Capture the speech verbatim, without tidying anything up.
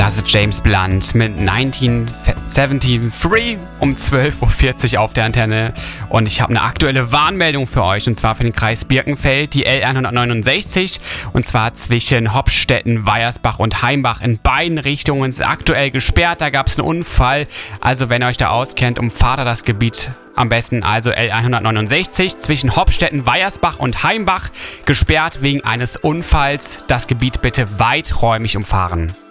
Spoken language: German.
Das ist James Blunt mit neunzehnhundertdreiundsiebzig um zwölf Uhr vierzig auf der Antenne. Und ich habe eine aktuelle Warnmeldung für euch, und zwar für den Kreis Birkenfeld, die L hundertneunundsechzig, und zwar zwischen Hopstetten, Weiersbach und Heimbach. In beiden Richtungen ist aktuell gesperrt, da gab es einen Unfall. Also wenn ihr euch da auskennt, umfahrt ihr das Gebiet am besten, also L hundertneunundsechzig zwischen Hopstetten, Weiersbach und Heimbach, gesperrt wegen eines Unfalls. Das Gebiet bitte weiträumig umfahren.